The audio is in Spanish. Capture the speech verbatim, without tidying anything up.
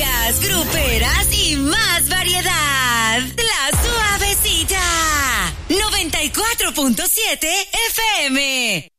cumbias, gruperas y más variedad. La Suavecita. noventa y cuatro punto siete F M.